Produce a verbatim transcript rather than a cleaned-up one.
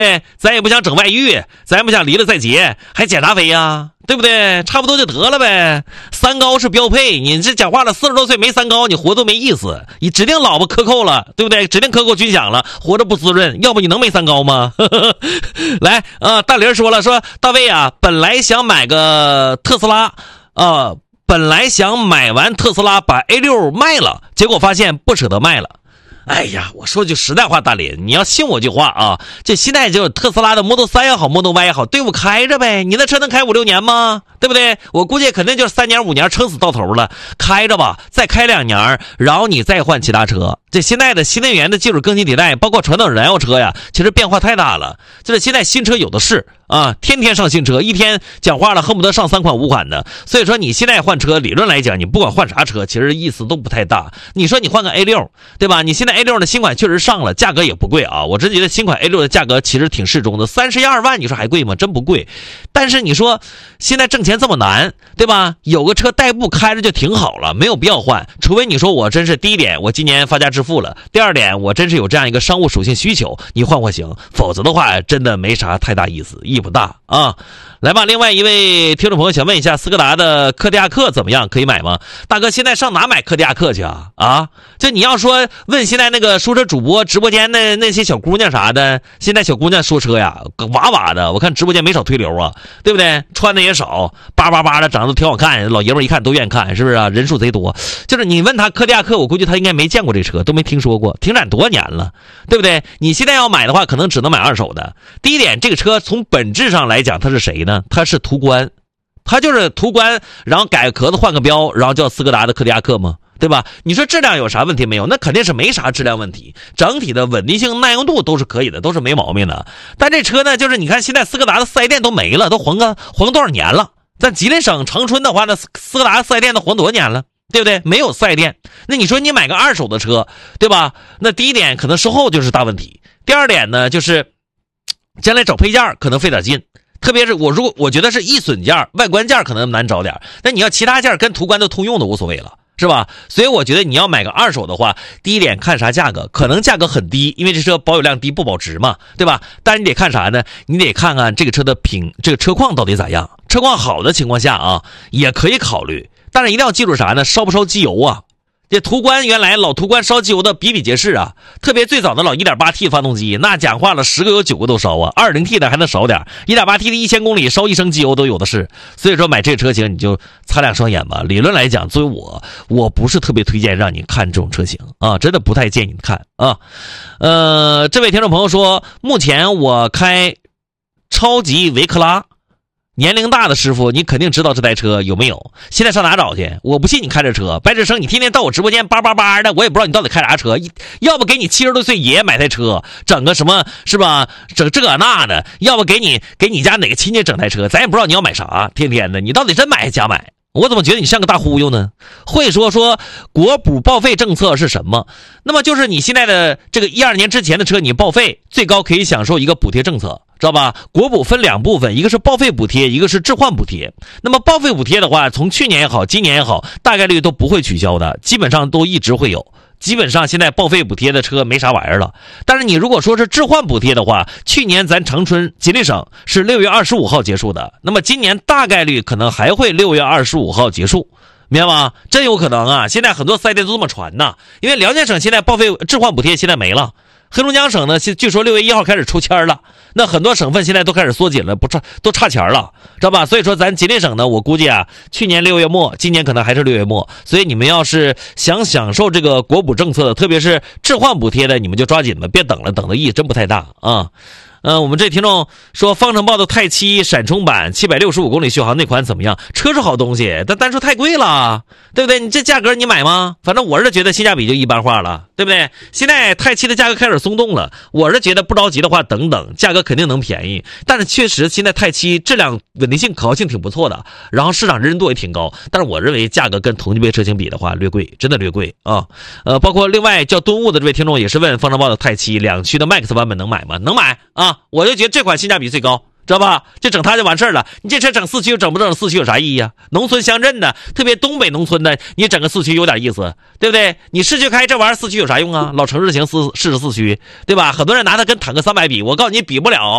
哎，咱也不想整外遇，咱也不想离了再结，还减啥肥呀？对不对？差不多就得了呗。三高是标配，你这讲话了，四十多岁没三高，你活都没意思。你指定老婆克扣了，对不对？指定克扣军饷了，活着不滋润。要不你能没三高吗？来啊、呃，大林说了，说大卫啊，本来想买个特斯拉，啊，本来想买完特斯拉把 A 六 卖了，结果发现不舍得卖了。哎呀，我说句实在话，大林，你要信我句话啊，这现在就特斯拉的 Model 三也好 Model Y 也好，队伍开着呗，你那车能开五六年吗？对不对？我估计肯定就是三年五年撑死到头了，开着吧，再开两年，然后你再换其他车。这现在的新能源的技术更新迭代，包括传统燃油车呀，其实变化太大了。就是现在新车有的是啊，天天上新车，一天讲话了恨不得上三款五款的。所以说你现在换车，理论来讲，你不管换啥车，其实意思都不太大。你说你换个 A 六， 对吧？你现在 A 六 的新款确实上了，价格也不贵啊。我真觉得新款 A 六 的价格其实挺适中的，三十一二万，你说还贵吗？真不贵。但是你说现在挣钱这么难，对吧？有个车代步开着就挺好了，没有必要换。除非你说我真是第一点，我今年发家致富了；第二点，我真是有这样一个商务属性需求，你换换行。否则的话，真的没啥太大意思，意义不大啊。来吧，另外一位听众朋友想问一下，斯柯达的柯迪亚克怎么样？可以买吗？大哥，现在上哪买柯迪亚克去啊？啊，这你要说问现在那个说车主播直播间的那些小姑娘啥的，现在小姑娘说车呀，哇哇的，我看直播间没少推流啊，对不对？穿的也少，叭叭叭的，长得都挺好看，老爷们一看都愿意看，是不是啊？人数贼多。就是你问他柯迪亚克，我估计他应该没见过这车，都没听说过，停产多少年了，对不对？你现在要买的话，可能只能买二手的。第一点，这个车从本质上来讲，它是谁呢？它是途观，它就是途观，然后改个壳子换个标，然后叫斯柯达的柯迪亚克吗？对吧？你说质量有啥问题没有？那肯定是没啥质量问题，整体的稳定性、耐用度都是可以的，都是没毛病的。但这车呢，就是你看现在斯柯达的四 S 店都没了，都黄个黄多少年了？在吉林省长春的话呢，斯柯达四 S 店都黄多少年了？对不对？没有四 S 店。那你说你买个二手的车，对吧？那第一点可能售后就是大问题，第二点呢就是将来找配件可能费点劲。特别是我如果我觉得是易损件，外观件可能难找点，那你要其他件跟途观都通用的无所谓了，是吧？所以我觉得你要买个二手的话，第一点看啥价格，可能价格很低，因为这车保有量低不保值嘛，对吧？但是你得看啥呢？你得看看这个车的品，这个车况到底咋样。车况好的情况下啊，也可以考虑，但是一定要记住啥呢？烧不烧机油啊？这途观原来老途观烧机油的比比皆是啊，特别最早的老 一点八 T 发动机，那讲话了十个有九个都烧啊， 二点零 T 的还能少点， 一点八 T 的一千公里烧一升机油都有的是。所以说买这车型你就擦亮双眼吧。理论来讲，作为我我不是特别推荐让你看这种车型啊，真的不太建议你看啊。呃，这位听众朋友说，目前我开超级维克拉，年龄大的师傅，你肯定知道这台车有没有？现在上哪找去？我不信你开这车，白志生，你天天到我直播间叭叭叭的，我也不知道你到底开啥车。要不给你七十多岁爷爷买台车，整个什么是吧？整这那的，要不给你给你家哪个亲戚整台车，咱也不知道你要买啥。天天的，你到底真买还假买？我怎么觉得你像个大忽悠呢？会说说国补报废政策是什么？那么就是你现在的这个一二年之前的车，你报废最高可以享受一个补贴政策，知道吧？国补分两部分，一个是报废补贴，一个是置换补贴。那么报废补贴的话，从去年也好，今年也好，大概率都不会取消的，基本上都一直会有。基本上现在报废补贴的车没啥玩意儿了。但是你如果说是置换补贴的话，去年咱长春吉林省是六月二十五号结束的，那么今年大概率可能还会六月二十五号结束，明白吗？真有可能啊！现在很多四 S 店都这么传呢，因为辽宁省现在报废置换补贴现在没了。黑龙江省呢，据说六月一号开始抽签了，那很多省份现在都开始缩紧了，不差都差钱了，知道吧？所以说咱吉林省呢，我估计啊，去年六月末，今年可能还是六月末，所以你们要是想享受这个国补政策的，特别是置换补贴的，你们就抓紧吧，别等了，等的意义真不太大啊。嗯、呃，我们这听众说，方程豹的泰七闪充版七百六十五公里续航那款怎么样？车是好东西，但单说太贵了，对不对？你这价格你买吗？反正我是觉得性价比就一般化了，对不对？现在泰七的价格开始松动了，我是觉得不着急的话，等等，价格肯定能便宜。但是确实现在泰七质量、稳定性、可靠性挺不错的，然后市场认知度也挺高。但是我认为价格跟同级别车型比的话，略贵，真的略贵啊。呃，包括另外叫敦物的这位听众也是问方程豹的泰七两驱的 Max 版本能买吗？能买啊。我就觉得这款性价比最高，知道吧？就整它就完事儿了。你这车整四驱整不整四驱有啥意义啊？农村乡镇的，特别东北农村的，你整个四驱有点意思，对不对？你市区开这玩意儿四驱有啥用啊？老城市型四试试四驱，对吧？很多人拿它跟坦克三百比，我告诉你比不了。